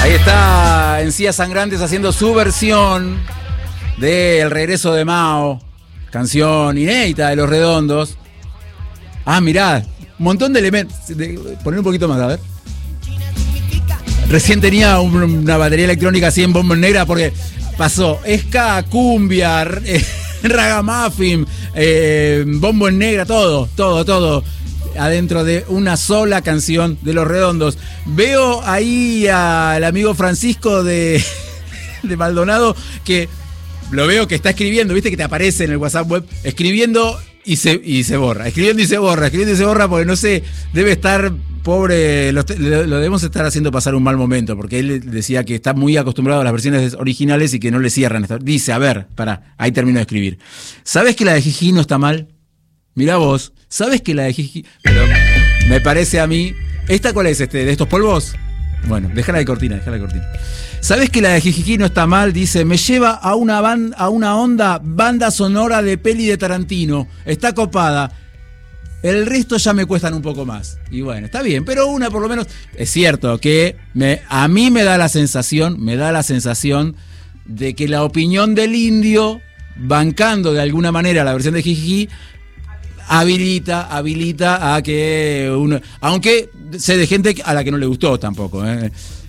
Ahí está Encías Sangrantes haciendo su versión de El Regreso de Mao, canción inédita de Los Redondos. Ah, mirá, un montón de elementos. Poner un poquito más, a ver. Recién tenía una batería electrónica así en bombo en negra porque pasó ska, cumbia, ragamuffin, bombo en negra, todo adentro de una sola canción de Los Redondos. Veo ahí al amigo Francisco de Maldonado, que lo veo que está escribiendo, viste que te aparece en el WhatsApp web, escribiendo y se borra, escribiendo y se borra, porque no sé, debe estar pobre, lo debemos estar haciendo pasar un mal momento, porque él decía que está muy acostumbrado a las versiones originales y que no le cierran. Dice, a ver, ahí termino de escribir. ¿Sabes que la de Jiji no está mal? Mirá vos, ¿sabes que la de Jiji? Pero me parece a mí. ¿Esta cuál es, de estos polvos? Bueno, déjala de cortina. ¿Sabes que la de Jiji no está mal? Dice, me lleva a una onda banda sonora de peli de Tarantino. Está copada. El resto ya me cuestan un poco más. Y bueno, está bien, pero una por lo menos. Es cierto que a mí me da la sensación de que la opinión del indio, bancando de alguna manera la versión de Jiji, habilita a que uno, aunque sé de gente a la que no le gustó tampoco. Al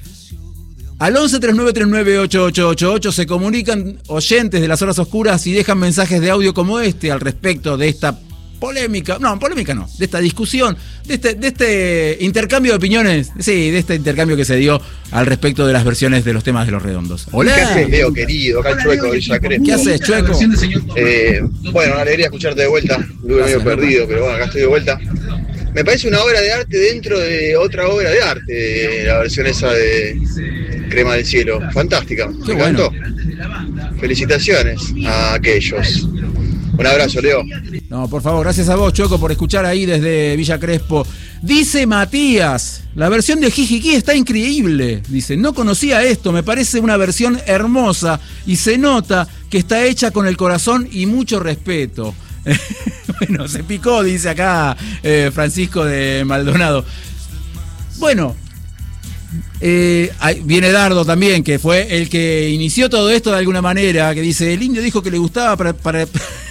1139398888 se comunican oyentes de Las Horas Oscuras y dejan mensajes de audio como este al respecto de esta polémica no, de esta discusión, de este intercambio de opiniones, sí, de este intercambio que se dio al respecto de las versiones de los temas de Los Redondos. Hola. ¿Qué haces, Leo, querido? Acá el Chueco de Villa Crespo. ¿Qué haces, Chueco? Bueno, una alegría escucharte de vuelta. Estuve medio perdido, pero bueno, acá estoy de vuelta. Me parece una obra de arte dentro de otra obra de arte, la versión esa de Crema del Cielo. Fantástica, me encantó. Felicitaciones a aquellos. Un abrazo, Leo. No, por favor, gracias a vos, Choco, por escuchar ahí desde Villa Crespo. Dice Matías, la versión de Jijiki está increíble. Dice, no conocía esto, me parece una versión hermosa y se nota que está hecha con el corazón y mucho respeto. Bueno, se picó, dice acá Francisco de Maldonado. Bueno, viene Dardo también, que fue el que inició todo esto de alguna manera, que dice, el indio dijo que le gustaba para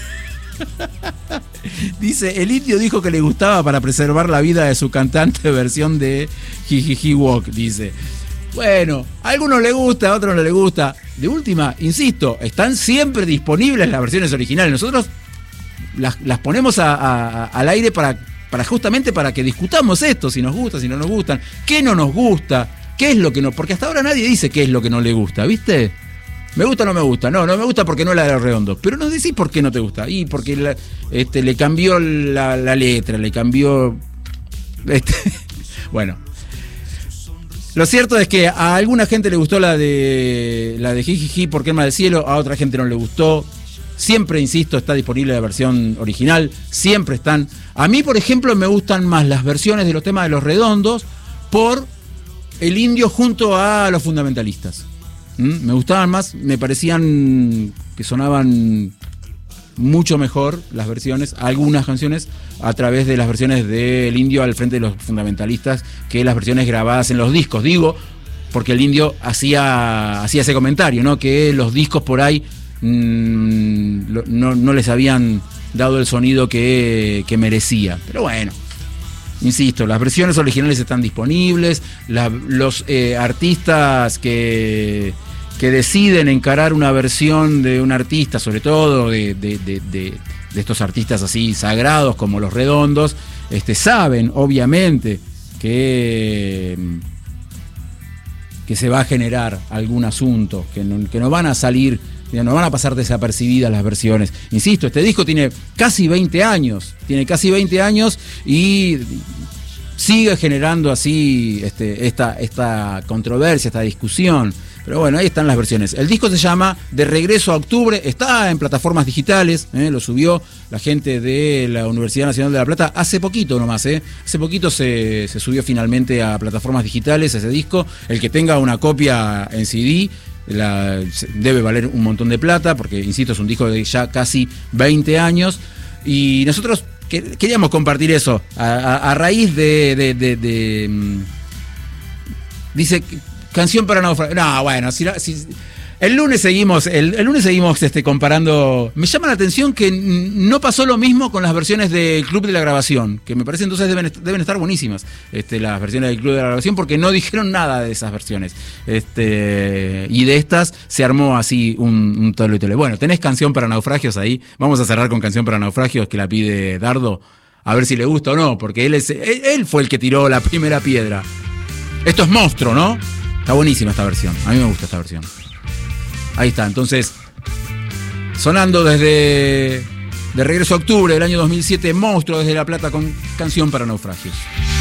dice, el indio dijo que le gustaba para preservar la vida de su cantante versión de Jijiji Walk, dice. Bueno, a algunos le gusta, a otros no le gusta. De última, insisto, están siempre disponibles las versiones originales. Nosotros las ponemos al aire justamente para que discutamos esto, si nos gusta, si no nos gustan, qué no nos gusta, qué es lo que no, porque hasta ahora nadie dice qué es lo que no le gusta, ¿viste? ¿Me gusta o no me gusta? No me gusta porque no es la de Los Redondos. Pero no decís por qué no te gusta. Y porque le cambió la letra, le cambió. Bueno. Lo cierto es que a alguna gente le gustó la de Jijiji por Crema del Cielo, a otra gente no le gustó. Siempre, insisto, está disponible la versión original. Siempre están. A mí, por ejemplo, me gustan más las versiones de los temas de Los Redondos por el indio junto a los fundamentalistas. Me gustaban más, me parecían que sonaban mucho mejor las versiones, algunas canciones, a través de las versiones del indio al frente de los fundamentalistas, que las versiones grabadas en los discos. Digo, porque el indio hacía ese comentario, ¿no? Que los discos por ahí no les habían dado el sonido que merecía. Pero bueno, insisto, las versiones originales están disponibles, los artistas que deciden encarar una versión de un artista, sobre todo de estos artistas así sagrados como Los Redondos, saben obviamente que se va a generar algún asunto, que no van a salir, no van a pasar desapercibidas las versiones. Insisto, este disco tiene casi 20 años y sigue generando así esta controversia, esta discusión. Pero bueno, ahí están las versiones. El disco se llama De Regreso a Octubre, está en plataformas digitales, lo subió la gente de la Universidad Nacional de La Plata hace poquito nomás, hace poquito se subió finalmente a plataformas digitales ese disco. El que tenga una copia en CD debe valer un montón de plata, porque insisto, es un disco de ya casi 20 años, y nosotros queríamos compartir eso a raíz de dice Canción para naufragios. No, bueno, el lunes seguimos comparando. Me llama la atención que no pasó lo mismo con las versiones del Club de la Grabación, que me parece entonces deben estar buenísimas las versiones del Club de la Grabación, porque no dijeron nada de esas versiones. Y de estas se armó así un tole y tole. Bueno, tenés Canción para Naufragios ahí. Vamos a cerrar con Canción para Naufragios, que la pide Dardo. A ver si le gusta o no, porque él fue el que tiró la primera piedra. Esto es Monstruo, ¿no? Está buenísima esta versión. A mí me gusta esta versión. Ahí está, entonces, sonando de regreso a octubre del año 2007, Monstruo desde La Plata con Canción para Naufragios.